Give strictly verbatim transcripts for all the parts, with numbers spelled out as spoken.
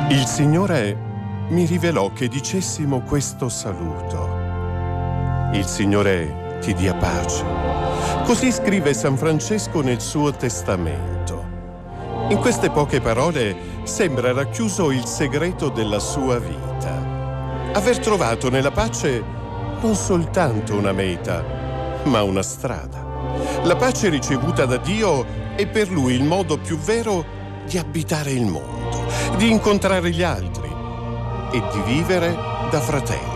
Il Signore mi rivelò che dicessimo questo saluto. Il Signore ti dia pace. Così scrive San Francesco nel suo testamento. In queste poche parole sembra racchiuso il segreto della sua vita. Aver trovato nella pace non soltanto una meta, ma una strada. La pace ricevuta da Dio è per lui il modo più vero di abitare il mondo, di incontrare gli altri e di vivere da fratelli.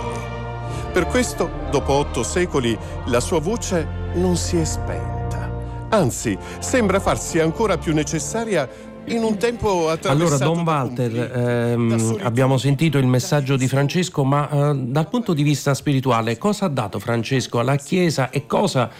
Per questo, dopo otto secoli, la sua voce non si è spenta. Anzi, sembra farsi ancora più necessaria in un tempo attraversato. Allora, Don Walter, ehm, abbiamo sentito il messaggio di Francesco, ma eh, dal punto di vista spirituale, cosa ha dato Francesco alla Chiesa e cosa,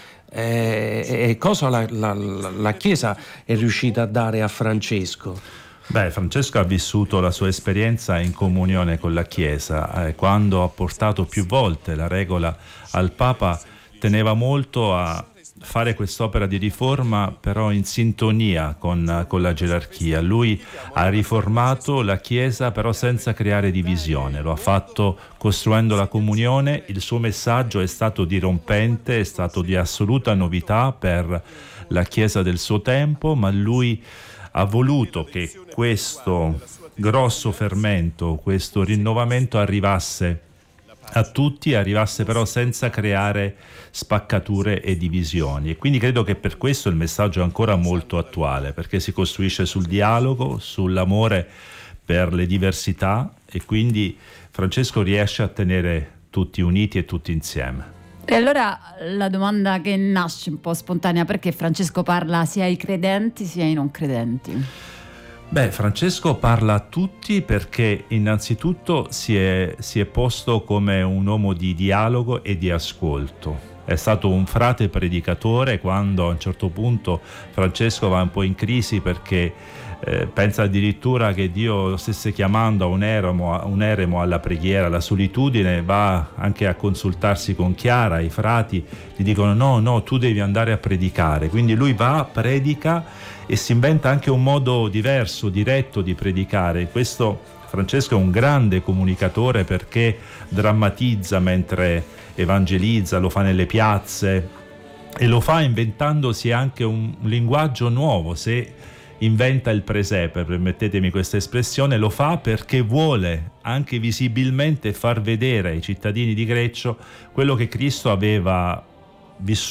eh, e cosa la, la, la Chiesa è riuscita a dare a Francesco? Beh, Francesco ha vissuto la sua esperienza in comunione con la Chiesa. Eh, quando ha portato più volte la regola al Papa, teneva molto a fare quest'opera di riforma, però in sintonia con, con la gerarchia. Lui ha riformato la Chiesa, però senza creare divisione. Lo ha fatto costruendo la comunione. Il suo messaggio è stato dirompente, è stato di assoluta novità per la Chiesa del suo tempo, ma lui ha voluto che questo grosso fermento, questo rinnovamento arrivasse a tutti, arrivasse però senza creare spaccature e divisioni. E quindi credo che per questo il messaggio è ancora molto attuale, perché si costruisce sul dialogo, sull'amore per le diversità, e quindi Francesco riesce a tenere tutti uniti e tutti insieme. E allora la domanda che nasce un po' spontanea: perché Francesco parla sia ai credenti sia ai non credenti? Beh, Francesco parla a tutti perché innanzitutto si è, si è posto come un uomo di dialogo e di ascolto. È stato un frate predicatore. Quando a un certo punto Francesco va un po' in crisi perché eh, pensa addirittura che Dio lo stesse chiamando a un eremo, a un eremo alla preghiera, alla solitudine, va anche a consultarsi con Chiara. I frati gli dicono no, no, tu devi andare a predicare. Quindi lui va, predica e si inventa anche un modo diverso, diretto di predicare. Questo Francesco è un grande comunicatore perché drammatizza mentre evangelizza, lo fa nelle piazze e lo fa inventandosi anche un linguaggio nuovo. Se inventa il presepe, permettetemi questa espressione, lo fa perché vuole anche visibilmente far vedere ai cittadini di Greccio quello che Cristo aveva vissuto